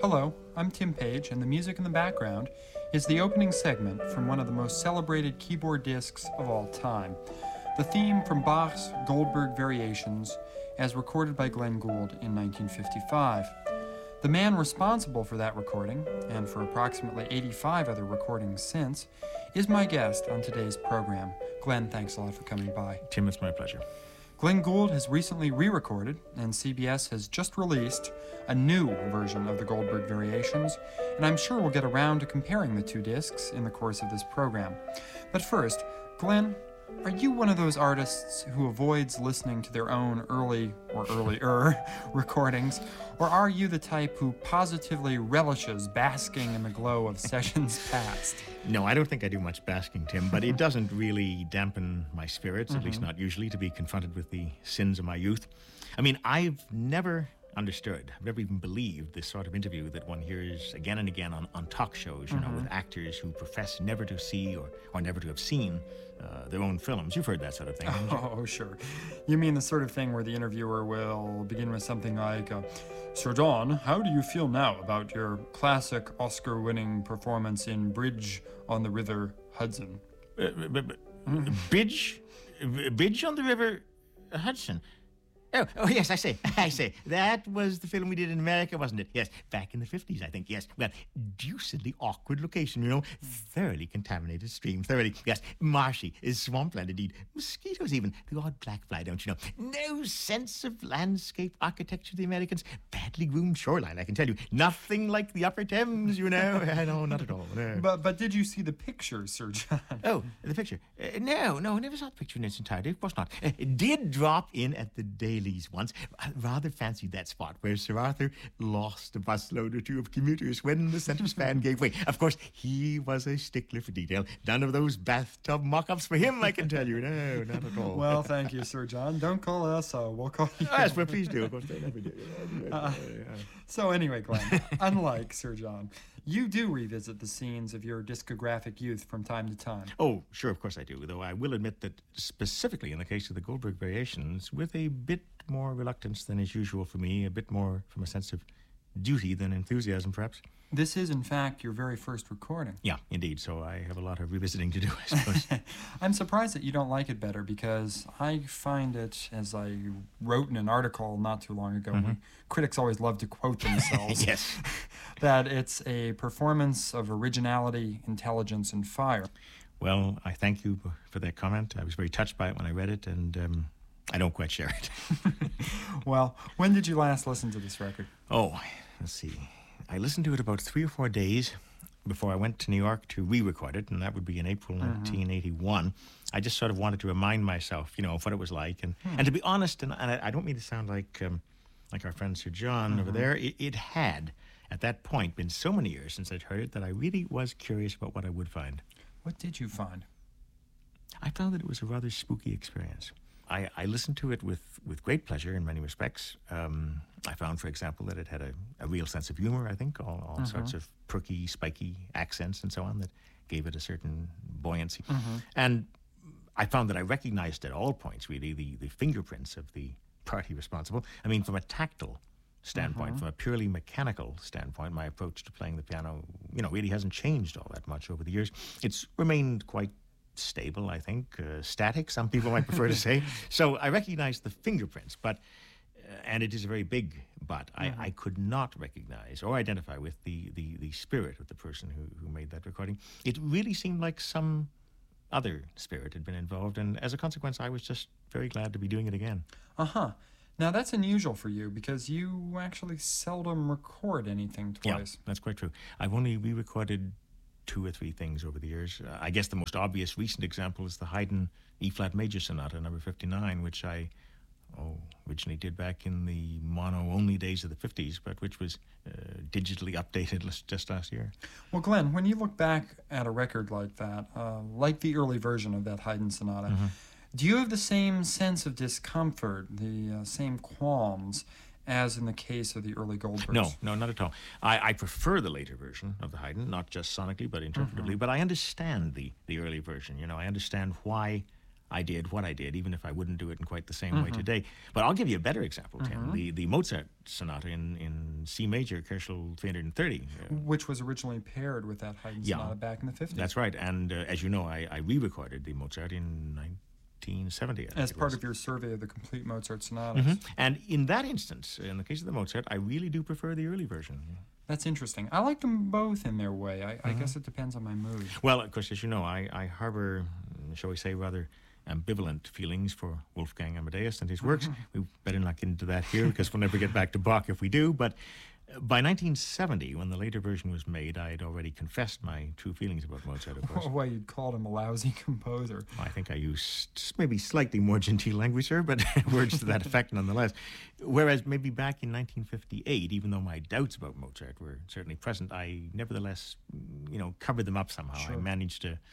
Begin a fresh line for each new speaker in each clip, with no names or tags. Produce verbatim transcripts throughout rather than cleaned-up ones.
Hello, I'm Tim Page, and the music in the background is the opening segment from one of the most celebrated keyboard discs of all time, the theme from Bach's Goldberg Variations, as recorded by Glenn Gould in nineteen fifty-five. The man responsible for that recording, and for approximately eighty-five other recordings since, is my guest on today's program. Glenn, thanks a lot for coming by.
Tim, it's my pleasure.
Glenn Gould has recently re-recorded, and C B S has just released a new version of the Goldberg Variations, and I'm sure we'll get around to comparing the two discs in the course of this program. But first, Glenn, are you one of those artists who avoids listening to their own early or earlier recordings, or are you the type who positively relishes basking in the glow of sessions past?
No, I don't think I do much basking, Tim, but it doesn't really dampen my spirits, mm-hmm. at least not usually, to be confronted with the sins of my youth. I mean, I've never understood, I've never even believed this sort of interview that one hears again and again on, on talk shows, you mm-hmm. know, with actors who profess never to see or, or never to have seen uh, their own films. You've heard that sort of thing, haven't you?
Oh, sure. You mean the sort of thing where the interviewer will begin with something like, uh, Sir John, how do you feel now about your classic Oscar-winning performance in Bridge on the River Hudson?
Uh, b- b- mm. Bridge? Bridge on the River Hudson? Oh, oh, yes, I say, I say. That was the film we did in America, wasn't it? Yes, back in the fifties, I think, yes. Well, deucedly awkward location, you know. Thoroughly contaminated stream, thoroughly, yes, marshy, is swampland indeed. Mosquitoes even, the odd black fly, don't you know. No sense of landscape architecture, the Americans. Badly groomed shoreline, I can tell you. Nothing like the Upper Thames, you know. No, not at all, no.
But but did you see the picture, Sir John?
Oh, the picture? Uh, no, no, I never saw the picture in its entirety, of course not. Uh, it did drop in at the Daily once. I rather fancied that spot where Sir Arthur lost a busload or two of commuters when the centre span gave way. Of course, he was a stickler for detail. None of those bathtub mock-ups for him, I can tell you. No, not at all.
Well, thank you, Sir John. Don't call us, uh, we'll call you.
Oh, yes, well, please do. Of course, they never do.
Uh, so anyway, Glenn, unlike Sir John, you do revisit the scenes of your discographic youth from time to time.
Oh, sure, of course I do, though I will admit that specifically in the case of the Goldberg Variations, with a bit more reluctance than is usual for me, a bit more from a sense of duty than enthusiasm, perhaps.
This is, in fact, your very first recording.
Yeah, indeed, so I have a lot of revisiting to do, I suppose.
I'm surprised that you don't like it better, because I find it, as I wrote in an article not too long ago, mm-hmm. critics always love to quote themselves,
yes,
that it's a performance of originality, intelligence, and fire.
Well, I thank you for that comment. I was very touched by it when I read it, and um, I don't quite share it.
Well, when did you last listen to this record?
Oh, let's see. I listened to it about three or four days before I went to New York to re-record it, and that would be in April mm-hmm. nineteen eighty-one. I just sort of wanted to remind myself, you know, of what it was like. And, hmm. and to be honest, and, and I, I don't mean to sound like um, like our friend Sir John mm-hmm. over there, it, it had, at that point, been so many years since I'd heard it that I really was curious about what I would find.
What did you find?
I found that it was a rather spooky experience. I, I listened to it with, with great pleasure in many respects. Um, I found, for example, that it had a, a real sense of humor, I think, all, all uh-huh. sorts of perky, spiky accents and so on that gave it a certain buoyancy. Uh-huh. And I found that I recognized at all points, really, the, the fingerprints of the party responsible. I mean, from a tactile standpoint, uh-huh. from a purely mechanical standpoint, my approach to playing the piano, you know, really hasn't changed all that much over the years. It's remained quite stable, I think, uh, static, some people might prefer to say. So I recognize the fingerprints, but, uh, and it is a very big but, mm-hmm. I, I could not recognize or identify with the, the, the spirit of the person who, who made that recording. It really seemed like some other spirit had been involved, and as a consequence, I was just very glad to be doing it again.
Uh-huh. Now, that's unusual for you, because you actually seldom record anything twice.
Yeah, that's quite true. I've only re-recorded two or three things over the years. Uh, I guess the most obvious recent example is the Haydn E-flat Major Sonata, number fifty-nine, which I oh, originally did back in the mono-only days of the fifties, but which was uh, digitally updated just last year.
Well, Glenn, when you look back at a record like that, uh, like the early version of that Haydn Sonata, mm-hmm. do you have the same sense of discomfort, the uh, same qualms, as in the case of the early Goldbergs?
No, no, not at all. I, I prefer the later version of the Haydn, not just sonically, but interpretively. Mm-hmm. But I understand the, the early version. You know, I understand why I did what I did, even if I wouldn't do it in quite the same mm-hmm. way today. But I'll give you a better example, Tim. Mm-hmm. The the Mozart Sonata in, in in C major, Koelschel three hundred thirty. Uh,
Which was originally paired with that Haydn
Yeah.
sonata back in the fifties.
that's right. And uh, as you know, I, I re-recorded the Mozart in nineteen seventy. I think
As
it
part
was.
of your survey of the complete Mozart sonatas.
Mhm. And in that instance, in the case of the Mozart, I really do prefer the early version.
That's interesting. I like them both in their way. I, I guess it depends on my mood.
Well, of course, as you know, I, I harbor, mm, shall we say, rather ambivalent feelings for Wolfgang Amadeus and his works. We better not get into that here because we'll never get back to Bach if we do. But uh, by nineteen seventy, when the later version was made, I had already confessed my true feelings about Mozart, of course.
Why you'd called him a lousy composer.
I think I used s- maybe slightly more genteel language there, but words to that effect nonetheless. Whereas maybe back in nineteen fifty-eight, even though my doubts about Mozart were certainly present, I nevertheless, mm, you know, covered them up somehow. I
Sure.
managed to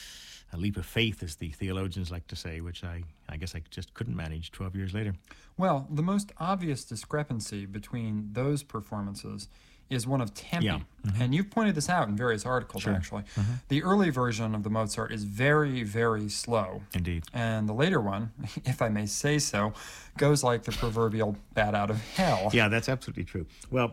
a leap of faith, as the theologians like to say, which I, I guess I just couldn't manage twelve years later.
Well, the most obvious discrepancy between those performances is one of tempi.
Yeah.
And you've pointed this out in various articles,
Sure.
actually. The early version of the Mozart is very, very slow.
Indeed.
And the later one, if I may say so, goes like the proverbial bat out of hell.
Yeah, that's absolutely true. Well,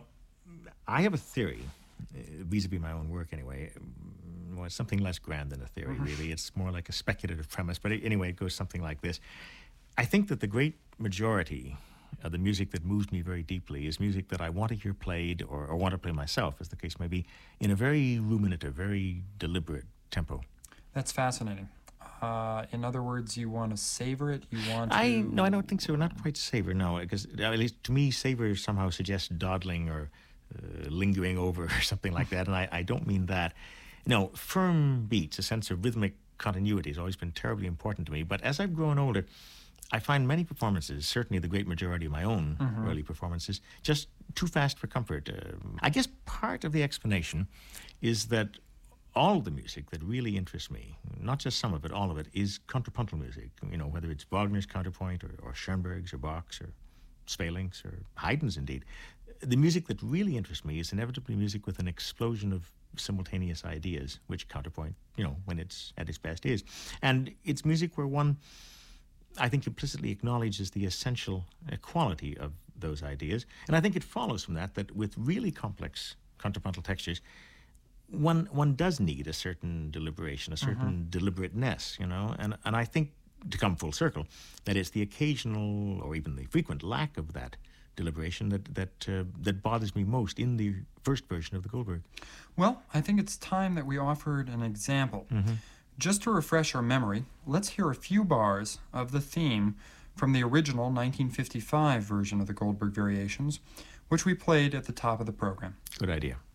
I have a theory, uh, vis-a-vis my own work anyway. Well, it's something less grand than a theory, really. It's more like a speculative premise. But it, anyway, it goes something like this. I think that the great majority of the music that moves me very deeply is music that I want to hear played or, or want to play myself, as the case may be, in a very ruminative, very deliberate tempo.
That's fascinating. Uh, in other words, you want to savor it? You want to...
I no, I don't think so. Not quite savor, no, because at least to me, savor somehow suggests dawdling or uh, lingering over or something like that, and I, I don't mean that. No, firm beats, a sense of rhythmic continuity has always been terribly important to me. But as I've grown older, I find many performances, certainly the great majority of my own early performances, just too fast for comfort. Uh, I guess part of the explanation is that all the music that really interests me, not just some of it, all of it, is contrapuntal music. You know, whether it's Wagner's counterpoint or, or Schoenberg's or Bach's or Sweelinck's or Haydn's indeed. The music that really interests me is inevitably music with an explosion of simultaneous ideas, which counterpoint, you know, when it's at its best is. And it's music where one, I think, implicitly acknowledges the essential uh, quality of those ideas. And I think it follows from that that with really complex contrapuntal textures, one one does need a certain deliberation, a certain deliberateness, you know. And, and I think, to come full circle, that it's the occasional or even the frequent lack of that deliberation that that uh, that bothers me most in the first version of the Goldberg.
Well, I think it's time that we offered an example. Just to refresh our memory, let's hear a few bars of the theme from the original nineteen fifty-five version of the Goldberg Variations, which we played at the top of the program.
Good idea.